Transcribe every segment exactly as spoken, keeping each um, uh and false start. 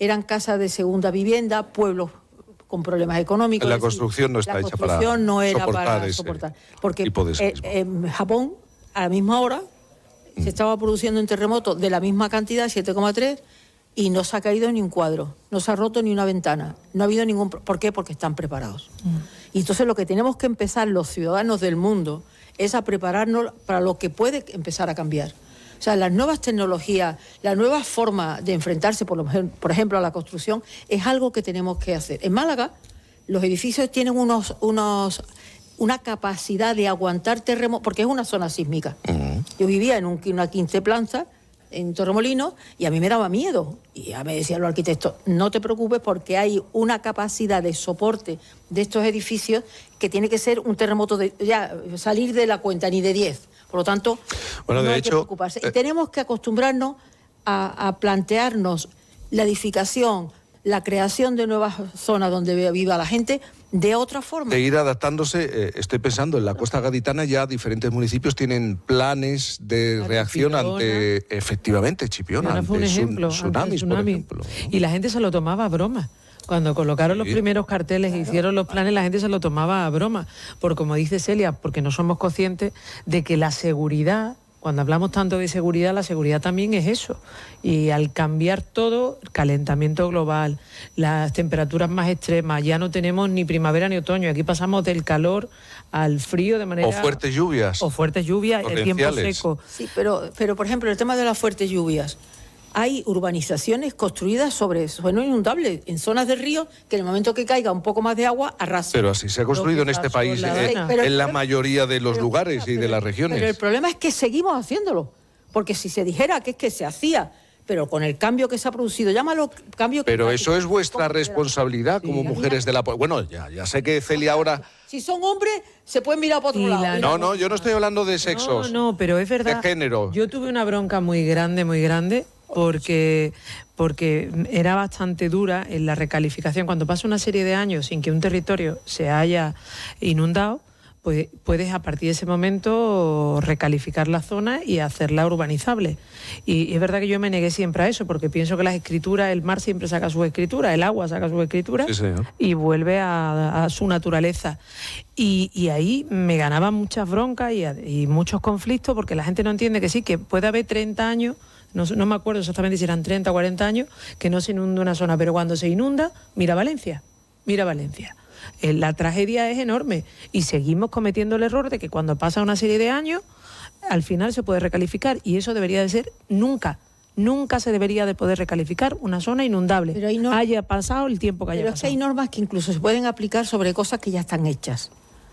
eran casas de segunda vivienda, pueblos con problemas económicos. La construcción no está hecha para soportar, no era soportar para ese soportar. Porque tipo de eh, en Japón, a la misma hora, mm. se estaba produciendo un terremoto de la misma cantidad, siete coma tres, y no se ha caído ni un cuadro, no se ha roto ni una ventana, no ha habido ningún... ¿Por qué? Porque están preparados. Mm. Y entonces lo que tenemos que empezar los ciudadanos del mundo es a prepararnos para lo que puede empezar a cambiar. O sea, las nuevas tecnologías, la nueva forma de enfrentarse, por, lo, por ejemplo, a la construcción, es algo que tenemos que hacer. En Málaga, los edificios tienen unos, unos, una capacidad de aguantar terremotos, porque es una zona sísmica. Uh-huh. Yo vivía en un, una quince planta en Torremolinos y a mí me daba miedo. Y ya me decían los arquitectos, no te preocupes porque hay una capacidad de soporte de estos edificios que tiene que ser un terremoto de ya salir de la cuenta, ni de diez. Por lo tanto, bueno, no de hay hecho, que preocuparse. Y tenemos que acostumbrarnos a, a plantearnos la edificación, la creación de nuevas zonas donde viva la gente de otra forma. De ir adaptándose, eh, estoy pensando, en la costa gaditana ya diferentes municipios tienen planes de la reacción Chipiona. ante, efectivamente, Chipiona, ante fue un ejemplo, tsunamis, tsunami. por ejemplo. Y la gente se lo tomaba a broma. Cuando colocaron sí. los primeros carteles claro. e hicieron los planes, la gente se lo tomaba a broma. Por como dice Celia, porque no somos conscientes de que la seguridad, cuando hablamos tanto de seguridad, la seguridad también es eso. Y al cambiar todo, el calentamiento global, las temperaturas más extremas, ya no tenemos ni primavera ni otoño. Aquí pasamos del calor al frío de manera... O fuertes lluvias. O fuertes lluvias, el tiempo seco. Sí, pero, pero por ejemplo, el tema de las fuertes lluvias... Hay urbanizaciones construidas sobre suelo inundable, en zonas de río, que en el momento que caiga un poco más de agua, arrasa. Pero así se ha construido en este país, eh, pero en la mayoría de los pero, lugares pero, y de las regiones. Pero el problema es que seguimos haciéndolo, porque si se dijera que es que se hacía, pero con el cambio que se ha producido, llámalo cambio... Pero eso es vuestra responsabilidad como sí, mujeres de la... Bueno, ya, ya sé que Celia ahora... Si son hombres, se pueden mirar para otro lado. La... No, no, yo no estoy hablando de sexos. No, no, pero es verdad. De género. Yo tuve una bronca muy grande, muy grande, porque, porque era bastante dura en la recalificación. Cuando pasa una serie de años sin que un territorio se haya inundado, pues puedes a partir de ese momento recalificar la zona y hacerla urbanizable. Y, y es verdad que yo me negué siempre a eso, porque pienso que las escrituras, el mar siempre saca su escritura, el agua saca su escritura sí, y vuelve a, a su naturaleza. Y, y ahí me ganaban muchas broncas y, y muchos conflictos, porque la gente no entiende que sí, que puede haber treinta años, no, no me acuerdo exactamente si eran treinta o cuarenta años, que no se inunda una zona, pero cuando se inunda, mira Valencia, mira Valencia. La tragedia es enorme y seguimos cometiendo el error de que cuando pasa una serie de años, al final se puede recalificar, y eso debería de ser nunca. Nunca se debería de poder recalificar una zona inundable, pero no... haya pasado el tiempo que haya pero pasado. Pero es que hay normas que incluso se pueden aplicar sobre cosas que ya están hechas.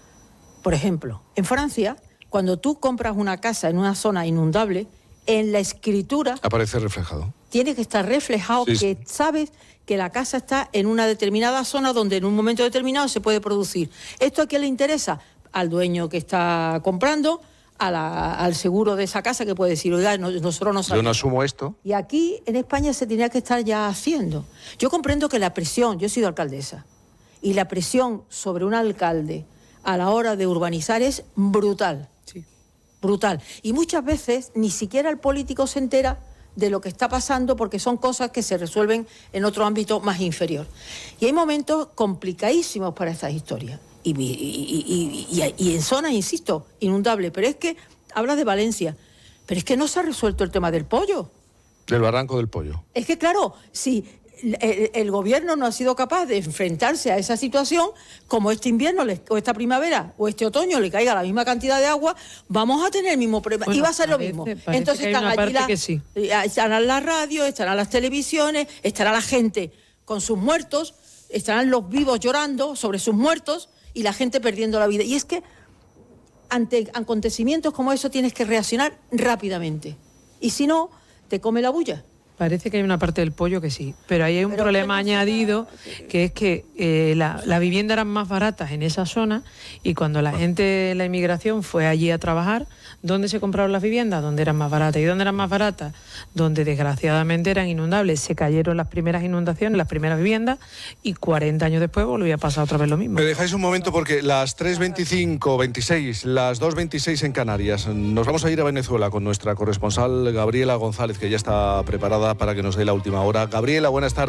Por ejemplo, en Francia, cuando tú compras una casa en una zona inundable, en la escritura... Aparece reflejado. Tiene que estar reflejado sí, que sí. sabes que la casa está en una determinada zona donde en un momento determinado se puede producir. ¿Esto a quién le interesa? Al dueño que está comprando, a la, al seguro de esa casa, que puede decir, oiga, nosotros no sabemos. Yo no asumo esto. Y aquí en España se tenía que estar ya haciendo. Yo comprendo que la presión, yo he sido alcaldesa, y la presión sobre un alcalde a la hora de urbanizar es brutal. Sí. Brutal. Y muchas veces ni siquiera el político se entera de lo que está pasando, porque son cosas que se resuelven en otro ámbito más inferior. Y hay momentos complicadísimos para estas historias. Y, y, y, y, y, y en zonas, insisto, inundables. Pero es que hablas de Valencia, pero es que no se ha resuelto el tema del pollo. Del barranco del pollo. Es que, claro, si el, el gobierno no ha sido capaz de enfrentarse a esa situación, como este invierno o esta primavera o este otoño le caiga la misma cantidad de agua, vamos a tener el mismo problema. Bueno, y va a ser parece, lo mismo. Entonces están allí la, sí. estarán las radios, estarán las televisiones, estará la gente con sus muertos, estarán los vivos llorando sobre sus muertos y la gente perdiendo la vida. Y es que ante acontecimientos como eso tienes que reaccionar rápidamente. Y si no, te come la bulla. Parece que hay una parte del pollo que sí, pero ahí hay un pero problema añadido, que es que eh, la, las viviendas eran más baratas en esa zona, y cuando la gente, la inmigración fue allí a trabajar, ¿dónde se compraron las viviendas? Donde eran más baratas. ¿Y dónde eran más baratas? Donde desgraciadamente eran inundables. Se cayeron las primeras inundaciones, las primeras viviendas, y cuarenta años después volvía a pasar otra vez lo mismo. Me dejáis un momento porque las tres veinticinco, veintiséis, las dos veintiséis en Canarias. Nos vamos a ir a Venezuela con nuestra corresponsal Gabriela González, que ya está preparada para que nos dé la última hora. Gabriela, buenas tardes.